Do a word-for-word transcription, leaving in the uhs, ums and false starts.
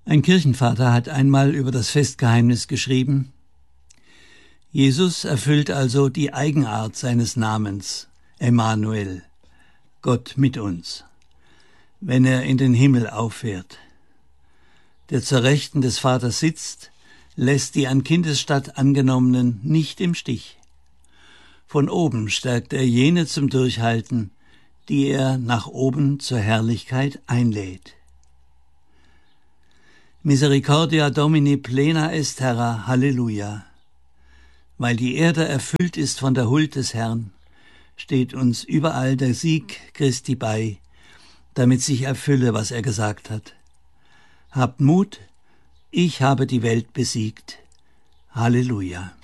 Ein Kirchenvater hat einmal über das Festgeheimnis geschrieben: Jesus erfüllt also die Eigenart seines Namens, Emmanuel, Gott mit uns, wenn er in den Himmel auffährt. Der zur Rechten des Vaters sitzt, lässt die an Kindesstatt Angenommenen nicht im Stich. Von oben stärkt er jene zum Durchhalten, die er nach oben zur Herrlichkeit einlädt. Misericordia Domini plena est terra, Halleluja. Weil die Erde erfüllt ist von der Huld des Herrn, steht uns überall der Sieg Christi bei, damit sich erfülle, was er gesagt hat. Habt Mut, ich habe die Welt besiegt. Halleluja.